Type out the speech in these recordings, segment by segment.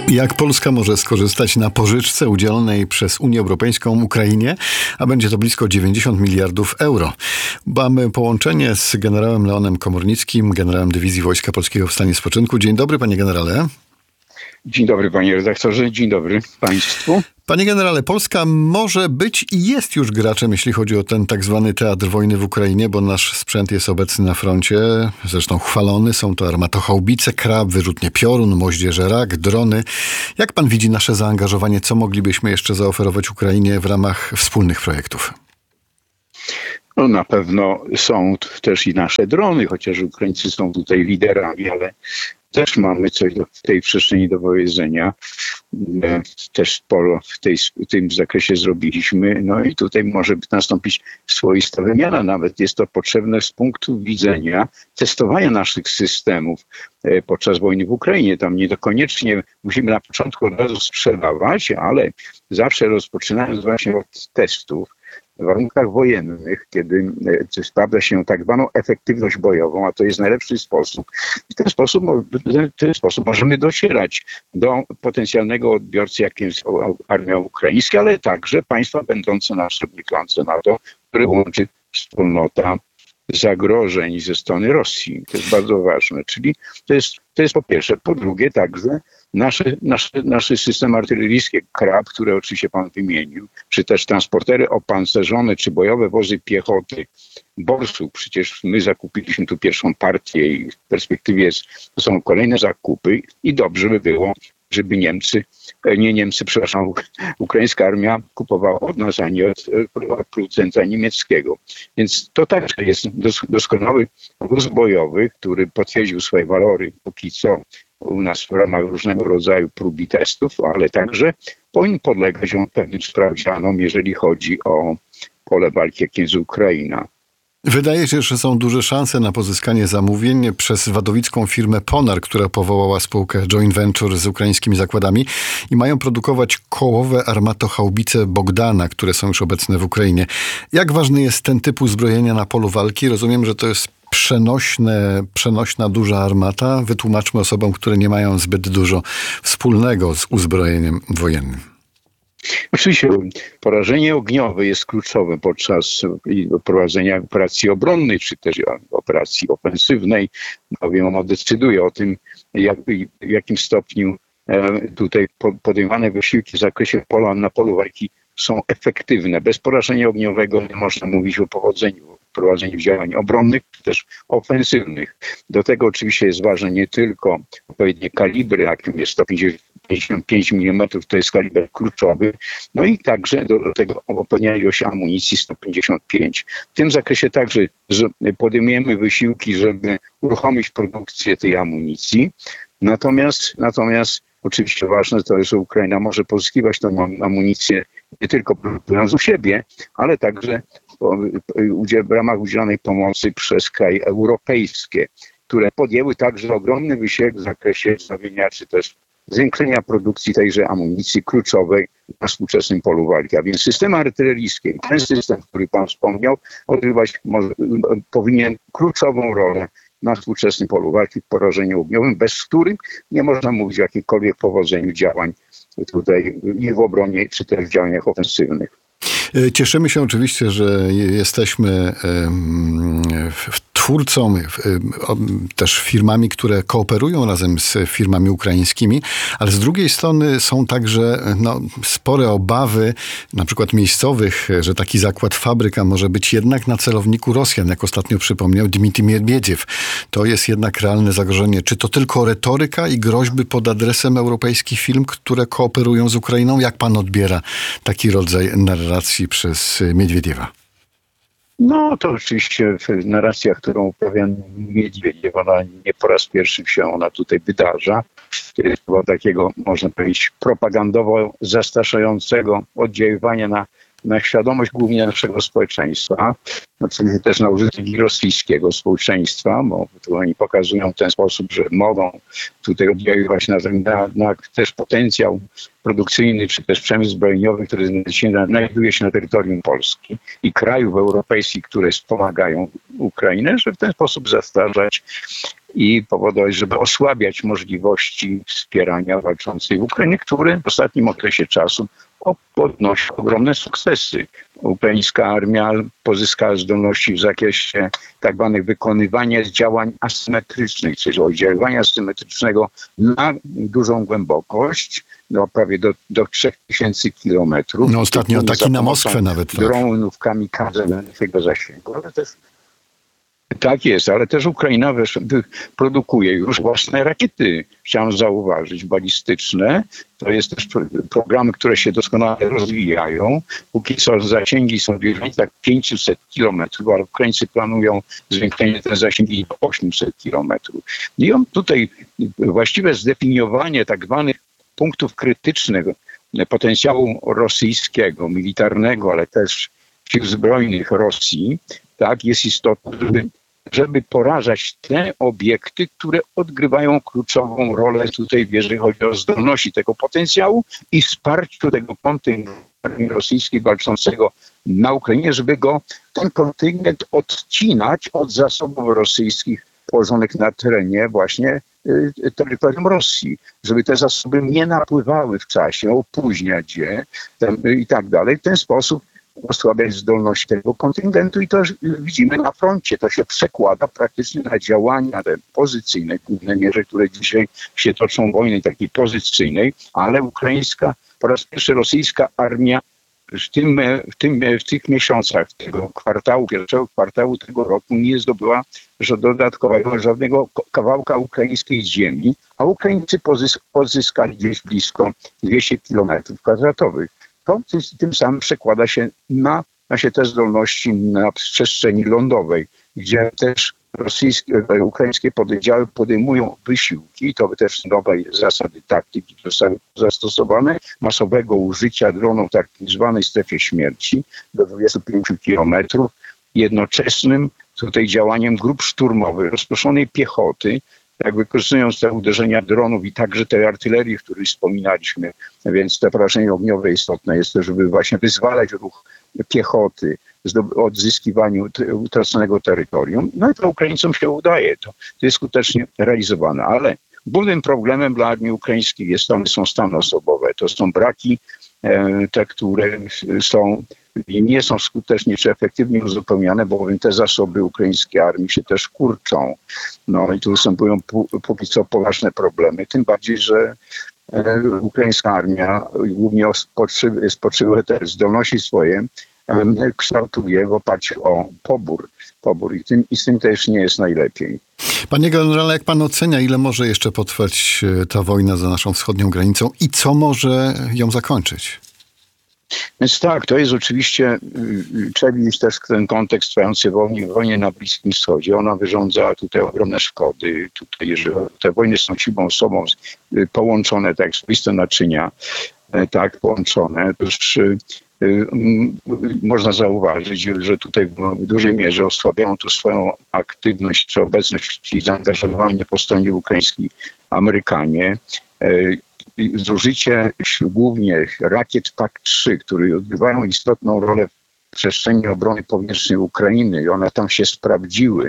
Jak Polska może skorzystać na pożyczce udzielonej przez Unię Europejską Ukrainie, a będzie to blisko 90 miliardów euro. Mamy połączenie z generałem Leonem Komornickim, generałem Dywizji Wojska Polskiego w stanie spoczynku. Dzień dobry, panie generale. Dzień dobry, panie redaktorze. Dzień dobry państwu. Panie generale, Polska może być i jest już graczem, jeśli chodzi o ten tak zwany teatr wojny w Ukrainie, bo nasz sprzęt jest obecny na froncie, zresztą chwalony. Są to armatochaubice, Krab, wyrzutnie Piorun, moździerze Rak, drony. Jak pan widzi nasze zaangażowanie? Co moglibyśmy jeszcze zaoferować Ukrainie w ramach wspólnych projektów? No, na pewno są też i nasze drony, chociaż Ukraińcy są tutaj liderami, ale też mamy coś w tej przestrzeni do powiedzenia. Też sporo w tym zakresie zrobiliśmy. No i tutaj może nastąpić swoista wymiana. Nawet jest to potrzebne z punktu widzenia testowania naszych systemów podczas wojny w Ukrainie. Tam niekoniecznie musimy na początku od razu sprzedawać, ale zawsze rozpoczynając właśnie od testów, w warunkach wojennych, kiedy sprawdza się tak zwaną efektywność bojową, a to jest najlepszy sposób. W ten sposób możemy docierać do potencjalnego odbiorcy, jakim jest armia ukraińska, ale także państwa będące na wschodniej flance NATO, które łączy wspólnota zagrożeń ze strony Rosji. To jest bardzo ważne. Czyli to jest po pierwsze. Po drugie także nasze systemy artyleryjskie Krab, które oczywiście pan wymienił, czy też transportery opancerzone, czy bojowe wozy piechoty Borsuk. Przecież my zakupiliśmy tu pierwszą partię i w perspektywie są kolejne zakupy i dobrze by było, żeby ukraińska armia kupowała od nas, a nie od producenta niemieckiego. Więc to także jest doskonały wóz bojowy, który potwierdził swoje walory póki co u nas w ramach różnego rodzaju prób i testów, ale także powinien podlegać on pewnym sprawdzianom, jeżeli chodzi o pole walki, jakim jest Ukraina. Wydaje się, że są duże szanse na pozyskanie zamówień przez wadowicką firmę Ponar, która powołała spółkę joint venture z ukraińskimi zakładami i mają produkować kołowe armatochaubice Bogdana, które są już obecne w Ukrainie. Jak ważny jest ten typ uzbrojenia na polu walki? Rozumiem, że to jest przenośna duża armata. Wytłumaczmy osobom, które nie mają zbyt dużo wspólnego z uzbrojeniem wojennym. Oczywiście porażenie ogniowe jest kluczowe podczas prowadzenia operacji obronnej, czy też operacji ofensywnej, bowiem ono decyduje o tym, w jakim stopniu tutaj podejmowane wysiłki w zakresie na polu walki są efektywne. Bez porażenia ogniowego nie można mówić o prowadzeniu działań obronnych, czy też ofensywnych. Do tego oczywiście jest ważne nie tylko odpowiednie kalibry, jakim jest 155 mm, to jest kaliber kluczowy, no i także do tego odpowiednia ilość amunicji 155. W tym zakresie także podejmujemy wysiłki, żeby uruchomić produkcję tej amunicji. Natomiast oczywiście ważne to jest, że Ukraina może pozyskiwać tę amunicję nie tylko produkując u siebie, ale także w ramach udzielanej pomocy przez kraje europejskie, które podjęły także ogromny wysiłek w zakresie wznowienia czy też zwiększenia produkcji tejże amunicji kluczowej na współczesnym polu walki. A więc systemy artyleryjskie, ten system, który pan wspomniał, powinien kluczową rolę na współczesnym polu walki w porażeniu ogniowym, bez których nie można mówić o jakimkolwiek powodzeniu działań tutaj i w obronie, czy też w działaniach ofensywnych. Cieszymy się oczywiście, że jesteśmy twórcą, też firmami, które kooperują razem z firmami ukraińskimi, ale z drugiej strony są także spore obawy, na przykład miejscowych, że taki zakład, fabryka może być jednak na celowniku Rosjan, jak ostatnio przypomniał Dmitrij Miedwiediew. To jest jednak realne zagrożenie. Czy to tylko retoryka i groźby pod adresem europejskich firm, które kooperują z Ukrainą? Jak pan odbiera taki rodzaj narracji przez Miedwiediewa? No to oczywiście narracja, którą uprawia Miedwiediew, ona nie po raz pierwszy się ona tutaj wydarza. Chyba takiego, można powiedzieć, propagandowo zastraszającego oddziaływania na świadomość głównie naszego społeczeństwa, oczywiście też na użytek rosyjskiego społeczeństwa, bo tu oni pokazują w ten sposób, że mogą tutaj oddziaływać na też potencjał produkcyjny, czy też przemysł zbrojeniowy, który znajduje się na terytorium Polski i krajów europejskich, które wspomagają Ukrainę, że w ten sposób zastraszać i powodować, żeby osłabiać możliwości wspierania walczącej Ukrainy, które w ostatnim okresie czasu odnosi ogromne sukcesy. Ukraińska armia pozyskała zdolności w zakresie tak zwanych wykonywania działań asymetrycznych, czyli oddziaływania asymetrycznego na dużą głębokość, prawie do 3000 kilometrów. No ostatnio ataki na Moskwę nawet. Tak. Dronów, kamikadze wielkiego zasięgu, ale też tak jest, ale też Ukraina produkuje już własne rakiety, chciałem zauważyć, balistyczne. To jest też programy, które się doskonale rozwijają. Póki co zasięgi są w granicach 500 kilometrów, ale Ukraińcy planują zwiększenie tych zasięgi do 800 kilometrów. I tutaj właściwe zdefiniowanie tak zwanych punktów krytycznych potencjału rosyjskiego, militarnego, ale też sił zbrojnych Rosji, tak, jest istotne, żeby porażać te obiekty, które odgrywają kluczową rolę tutaj, jeżeli chodzi o zdolności tego potencjału i wsparciu tego kontyngentu rosyjskiego walczącego na Ukrainie, żeby ten kontyngent odcinać od zasobów rosyjskich położonych na terenie właśnie terytorium Rosji, żeby te zasoby nie napływały w czasie, opóźniać je i tak dalej. W ten sposób osłabiać zdolność tego kontyngentu i to widzimy na froncie. To się przekłada praktycznie na działania te pozycyjne, w głównej mierze, które dzisiaj się toczą wojny takiej pozycyjnej, ale ukraińska, po raz pierwszy rosyjska armia w tych miesiącach tego pierwszego kwartału tego roku nie zdobyła żadnego kawałka ukraińskiej ziemi, a Ukraińcy pozyskali gdzieś blisko 200 kilometrów kwadratowych. To tym samym przekłada się na te zdolności na przestrzeni lądowej, gdzie też ukraińskie pododdziały podejmują wysiłki, to też nowe zasady taktyki zostały zastosowane, masowego użycia dronów w tak zwanej strefie śmierci do 25 kilometrów, jednoczesnym tutaj działaniem grup szturmowych, rozproszonej piechoty, jak wykorzystując te uderzenia dronów i także tej artylerii, o której wspominaliśmy, więc te porażenie ogniowe istotne jest to, żeby właśnie wyzwalać ruch piechoty, odzyskiwaniu utraconego terytorium. No i to Ukraińcom się udaje. To jest skutecznie realizowane. Ale głównym problemem dla armii ukraińskiej są stany osobowe. To są braki, te, które nie są skutecznie czy efektywnie uzupełniane, bowiem te zasoby ukraińskiej armii się też kurczą. No i tu występują póki co poważne problemy. Tym bardziej, że ukraińska armia głównie spoczywa te zdolności swoje kształtuje w oparciu o pobór i z tym też nie jest najlepiej. Panie generale, jak pan ocenia, ile może jeszcze potrwać ta wojna za naszą wschodnią granicą i co może ją zakończyć? Więc tak, to jest oczywiście, trzeba widzieć też ten kontekst trwającej wojny na Bliskim Wschodzie. Ona wyrządza tutaj ogromne szkody. Tutaj, jeżeli te wojny są siłą osobą połączone, tak jak swoiste naczynia, tak połączone, to już można zauważyć, że tutaj w dużej mierze osłabiają tu swoją aktywność czy obecność i zaangażowanie po stronie ukraińskiej Amerykanie. Zużycie głównie rakiet PAK-3, które odgrywają istotną rolę w przestrzeni obrony powietrznej Ukrainy i one tam się sprawdziły.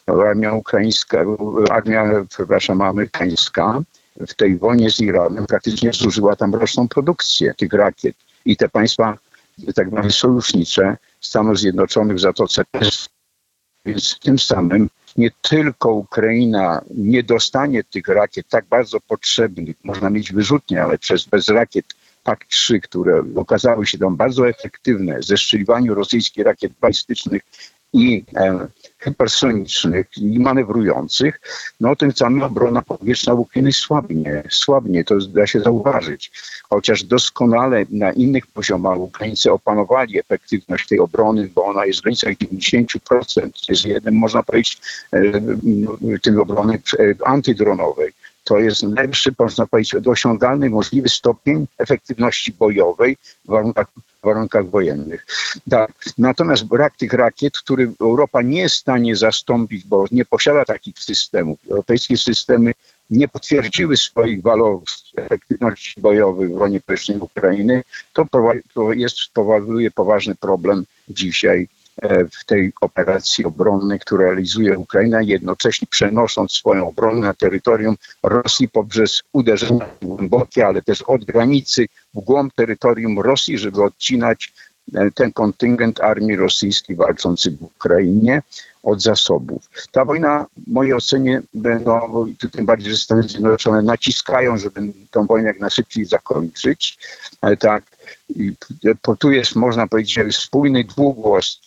Amerykańska w tej wojnie z Iranem praktycznie zużyła tam roczną produkcję tych rakiet. I te państwa tak zwane sojusznicze Stanów Zjednoczonych w Zatoce Perskiej. Więc tym samym nie tylko Ukraina nie dostanie tych rakiet tak bardzo potrzebnych, można mieć wyrzutnie, ale bez rakiet PAK-3, które okazały się tam bardzo efektywne w zestrzeliwaniu rosyjskich rakiet balistycznych i hypersonicznych i manewrujących, no tym samym obrona powietrzna Ukrainy słabnie, to da się zauważyć. Chociaż doskonale na innych poziomach Ukraińcy opanowali efektywność tej obrony, bo ona jest w granicach 90%. To jest jeden, można powiedzieć, tej obrony antydronowej. To jest lepszy, można powiedzieć, osiągalny możliwy stopień efektywności bojowej w warunkach wojennych. Tak. Natomiast brak tych rakiet, który Europa nie jest w stanie zastąpić, bo nie posiada takich systemów. Europejskie systemy nie potwierdziły swoich walorów efektywności bojowej w broni powietrznej Ukrainy. To powoduje poważny problem dzisiaj w tej operacji obronnej, którą realizuje Ukraina, jednocześnie przenosząc swoją obronę na terytorium Rosji poprzez uderzenia głębokie, ale też od granicy w głąb terytorium Rosji, żeby odcinać ten kontyngent armii rosyjskiej walczący w Ukrainie od zasobów. Ta wojna, w mojej ocenie, tym bardziej, że Stany Zjednoczone naciskają, żeby tę wojnę jak najszybciej zakończyć. Ale tak, tu jest, można powiedzieć, spójny dwugłos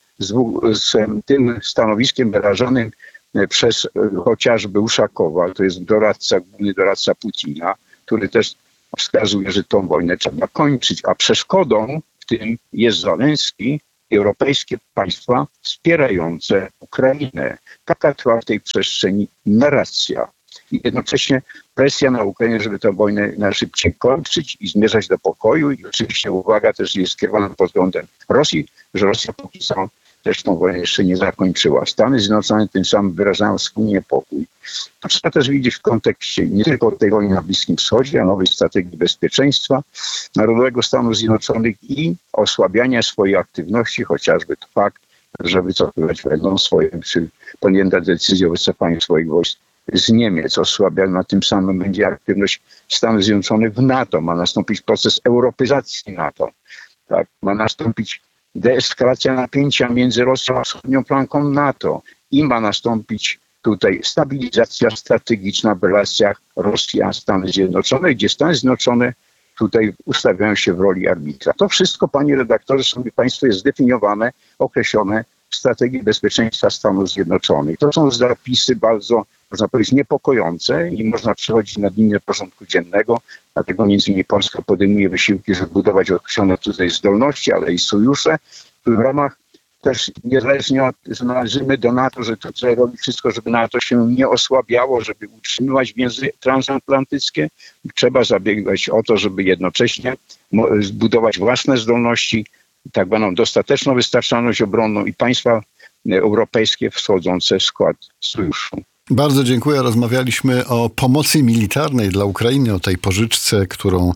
z tym stanowiskiem wyrażonym przez chociażby Uszakowa, to jest główny doradca Putina, który też wskazuje, że tą wojnę trzeba kończyć, a przeszkodą w tym jest Zełenski i europejskie państwa wspierające Ukrainę. Taka trwa w tej przestrzeni narracja. I jednocześnie presja na Ukrainę, żeby tę wojnę najszybciej kończyć i zmierzać do pokoju. I oczywiście uwaga też jest skierowana pod względem Rosji, że Rosja póki co też tą wojnę jeszcze nie zakończyła. Stany Zjednoczone tym samym wyrażają swój niepokój. To trzeba też widzieć w kontekście nie tylko tej wojny na Bliskim Wschodzie, a nowej strategii bezpieczeństwa narodowego Stanów Zjednoczonych i osłabiania swojej aktywności, chociażby to fakt, że wycofywać będą czy podjęta decyzja o wycofaniu swoich wojsk z Niemiec. Osłabiana tym samym będzie aktywność Stanów Zjednoczonych w NATO. Ma nastąpić proces europeizacji NATO. Tak? Ma nastąpić deeskalacja napięcia między Rosją a wschodnią flanką NATO i ma nastąpić tutaj stabilizacja strategiczna w relacjach Rosji a Stany Zjednoczone, gdzie Stany Zjednoczone tutaj ustawiają się w roli arbitra. To wszystko, panie redaktorze, szanowni państwo, jest zdefiniowane, określone w strategii bezpieczeństwa Stanów Zjednoczonych. To są zapisy bardzo, można powiedzieć, niepokojące i można przechodzić nad nimi do porządku dziennego. Dlatego między innymi Polska podejmuje wysiłki, żeby budować określone tutaj zdolności, ale i sojusze, w ramach też niezależnie od, że należymy do NATO, że to trzeba robić wszystko, żeby NATO się nie osłabiało, żeby utrzymywać więzy transatlantyckie. Trzeba zabiegać o to, żeby jednocześnie zbudować własne zdolności, tak zwaną dostateczną wystarczalność obronną i państwa europejskie wschodzące w skład sojuszu. Bardzo dziękuję. Rozmawialiśmy o pomocy militarnej dla Ukrainy, o tej pożyczce, którą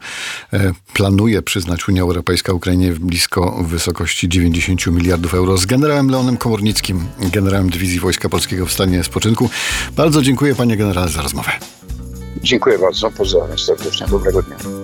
planuje przyznać Unia Europejska Ukrainie w blisko wysokości 90 miliardów euro z generałem Leonem Komornickim, generałem Dywizji Wojska Polskiego w stanie spoczynku. Bardzo dziękuję, panie generale, za rozmowę. Dziękuję bardzo. Pozdrawiam serdecznie. Dobrego dnia.